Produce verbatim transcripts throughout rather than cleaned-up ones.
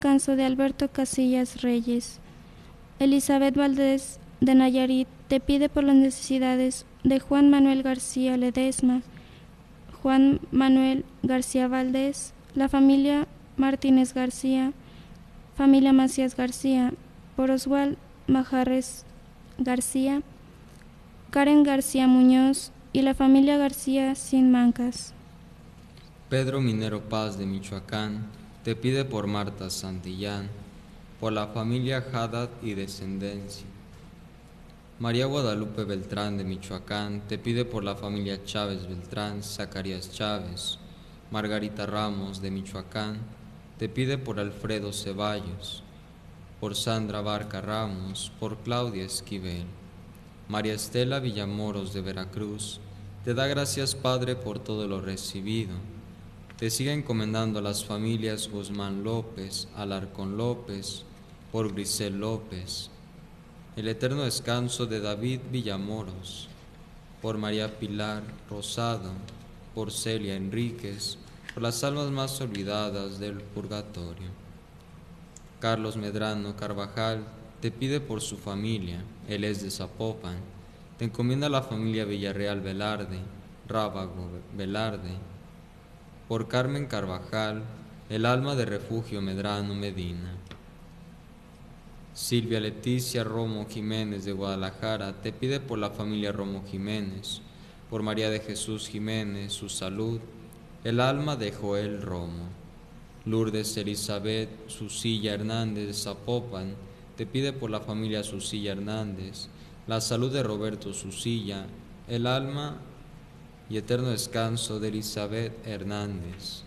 descanso de Alberto Casillas Reyes. Elizabeth Valdés de Nayarit te pide por las necesidades de Juan Manuel García Ledesma, Juan Manuel García Valdés, la familia Martínez García, familia Macías García, por Oswald Majarres García, Karen García Muñoz y la familia García Sin Mancas. Pedro Minero Paz de Michoacán te pide por Marta Santillán, por la familia Haddad y descendencia. María Guadalupe Beltrán de Michoacán te pide por la familia Chávez Beltrán, Zacarías Chávez. Margarita Ramos de Michoacán te pide por Alfredo Ceballos, por Sandra Barca Ramos, por Claudia Esquivel. María Estela Villamoros de Veracruz te da gracias, Padre, por todo lo recibido. Te sigue encomendando a las familias Guzmán López, Alarcón López, por Grisel López. El eterno descanso de David Villamoros, por María Pilar Rosado, por Celia Enríquez, por las almas más olvidadas del purgatorio. Carlos Medrano Carvajal te pide por su familia, él es de Zapopan. Te encomienda a la familia Villarreal Velarde, Rábago Velarde, por Carmen Carvajal, el alma de Refugio Medrano Medina. Silvia Leticia Romo Jiménez de Guadalajara te pide por la familia Romo Jiménez, por María de Jesús Jiménez, su salud, el alma de Joel Romo. Lourdes Elizabeth Susilla Hernández de Zapopan te pide por la familia Susilla Hernández, la salud de Roberto Susilla, el alma y eterno descanso de Elizabeth Hernández.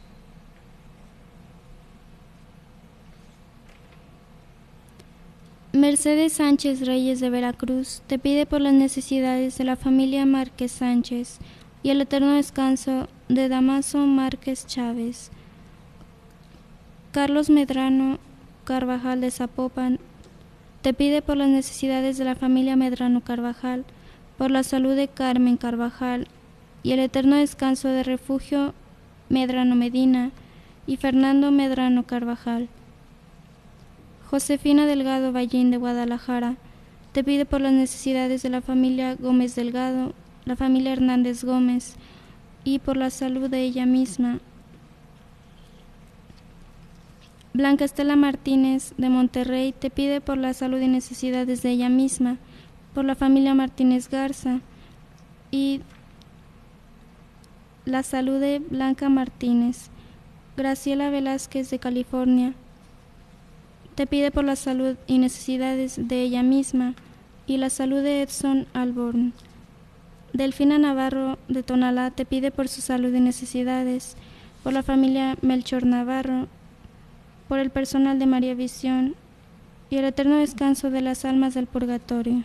Mercedes Sánchez Reyes de Veracruz te pide por las necesidades de la familia Márquez Sánchez y el eterno descanso de Damaso Márquez Chávez. Carlos Medrano Carvajal de Zapopan te pide por las necesidades de la familia Medrano Carvajal, por la salud de Carmen Carvajal y el eterno descanso de Refugio Medrano Medina y Fernando Medrano Carvajal. Josefina Delgado Ballín de Guadalajara te pide por las necesidades de la familia Gómez Delgado, la familia Hernández Gómez y por la salud de ella misma. Blanca Estela Martínez de Monterrey te pide por la salud y necesidades de ella misma, por la familia Martínez Garza y la salud de Blanca Martínez. Graciela Velázquez de California te pide por la salud y necesidades de ella misma y la salud de Edson Alborn. Delfina Navarro de Tonalá te pide por su salud y necesidades, por la familia Melchor Navarro, por el personal de María Visión y el eterno descanso de las almas del purgatorio.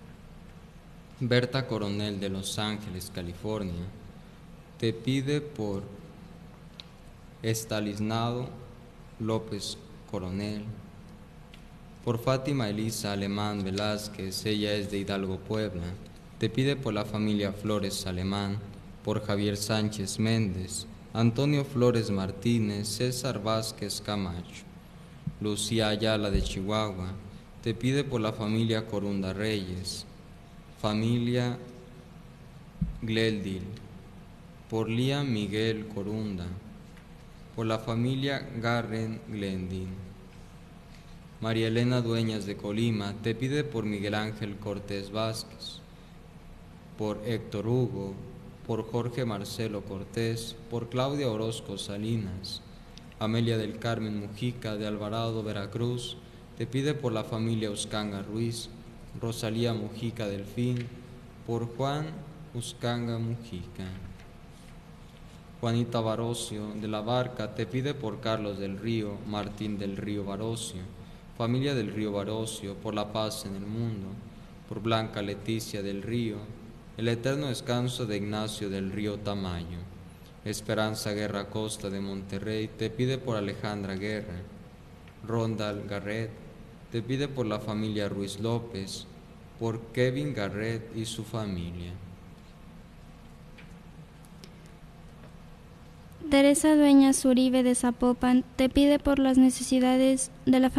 Berta Coronel de Los Ángeles, California, te pide por Estanislao López Coronel, por Fátima Elisa Alemán Velázquez, ella es de Hidalgo, Puebla. Te pide por la familia Flores Alemán, por Javier Sánchez Méndez, Antonio Flores Martínez, César Vázquez Camacho. Lucía Ayala de Chihuahua te pide por la familia Corunda Reyes, familia Gleldil, por Lía Miguel Corunda, por la familia Garren Glendin. María Elena Dueñas de Colima te pide por Miguel Ángel Cortés Vázquez, por Héctor Hugo, por Jorge Marcelo Cortés, por Claudia Orozco Salinas. Amelia del Carmen Mujica de Alvarado, Veracruz, te pide por la familia Uscanga Ruiz. Rosalía Mujica Delfín, por Juan Uscanga Mujica. Juanita Barocio de la Barca te pide por Carlos del Río, Martín del Río Barocio, familia del Río Barocio, por la paz en el mundo, por Blanca Leticia del Río, el eterno descanso de Ignacio del Río Tamayo. Esperanza Guerra Costa de Monterrey te pide por Alejandra Guerra. Rondal Garret te pide por la familia Ruiz López, por Kevin Garret y su familia. Teresa Dueñas Uribe de Zapopan te pide por las necesidades de la